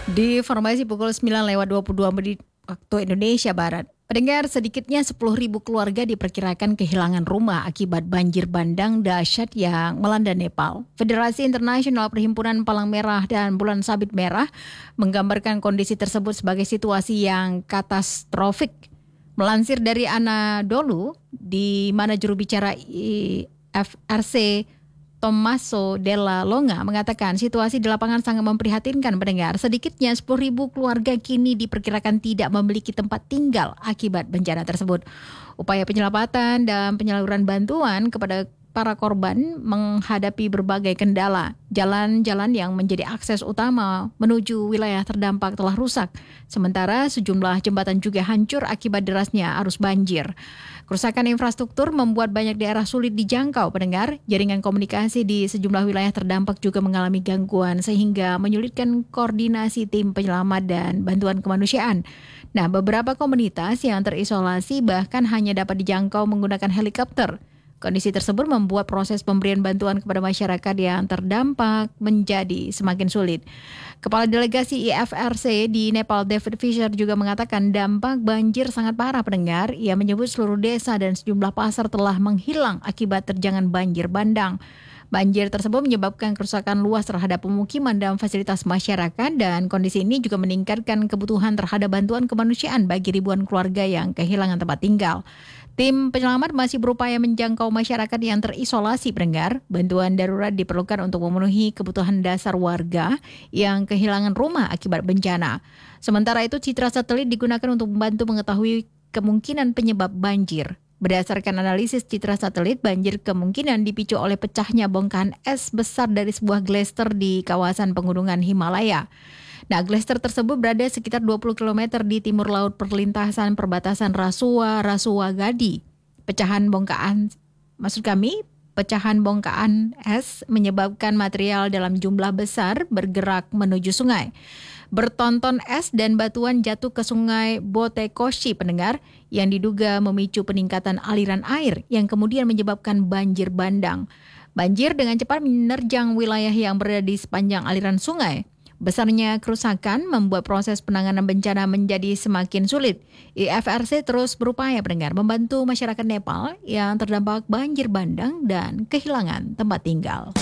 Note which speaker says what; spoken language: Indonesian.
Speaker 1: Di formasi pukul 9:22 waktu Indonesia Barat. Pendengar, sedikitnya 10.000 keluarga diperkirakan kehilangan rumah akibat banjir bandang dahsyat yang melanda Nepal. Federasi Internasional Perhimpunan Palang Merah dan Bulan Sabit Merah menggambarkan kondisi tersebut sebagai situasi yang katastrofik. Melansir dari Anadolu, di mana juru bicara IFRC Tommaso Della Longa mengatakan situasi di lapangan sangat memprihatinkan pendengar. Sedikitnya 10.000 keluarga kini diperkirakan tidak memiliki tempat tinggal akibat bencana tersebut. Upaya penyelamatan dan penyaluran bantuan kepada para korban menghadapi berbagai kendala. Jalan-jalan yang menjadi akses utama menuju wilayah terdampak telah rusak. Sementara sejumlah jembatan juga hancur akibat derasnya arus banjir. Kerusakan infrastruktur membuat banyak daerah sulit dijangkau pendengar. Jaringan komunikasi di sejumlah wilayah terdampak juga mengalami gangguan sehingga menyulitkan koordinasi tim penyelamat dan bantuan kemanusiaan. Nah, beberapa komunitas yang terisolasi bahkan hanya dapat dijangkau menggunakan helikopter. Kondisi tersebut membuat proses pemberian bantuan kepada masyarakat yang terdampak menjadi semakin sulit. Kepala Delegasi IFRC di Nepal, David Fisher, juga mengatakan dampak banjir sangat parah pendengar. Ia menyebut seluruh desa dan sejumlah pasar telah menghilang akibat terjangan banjir bandang. Banjir tersebut menyebabkan kerusakan luas terhadap pemukiman dan fasilitas masyarakat, dan kondisi ini juga meningkatkan kebutuhan terhadap bantuan kemanusiaan bagi ribuan keluarga yang kehilangan tempat tinggal. Tim penyelamat masih berupaya menjangkau masyarakat yang terisolasi pendengar. Bantuan darurat diperlukan untuk memenuhi kebutuhan dasar warga yang kehilangan rumah akibat bencana. Sementara itu, citra satelit digunakan untuk membantu mengetahui kemungkinan penyebab banjir. Berdasarkan analisis citra satelit, banjir kemungkinan dipicu oleh pecahnya bongkahan es besar dari sebuah glacier di kawasan pegunungan Himalaya. Nah, glacier tersebut berada sekitar 20 km di timur laut perlintasan perbatasan Rasuwa Gadi. Pecahan bongkahan es menyebabkan material dalam jumlah besar bergerak menuju sungai. Bertonton es dan batuan jatuh ke sungai Botekoshi pendengar, yang diduga memicu peningkatan aliran air yang kemudian menyebabkan banjir bandang. Banjir dengan cepat menerjang wilayah yang berada di sepanjang aliran sungai. Besarnya kerusakan membuat proses penanganan bencana menjadi semakin sulit. IFRC terus berupaya pendengar membantu masyarakat Nepal yang terdampak banjir bandang dan kehilangan tempat tinggal.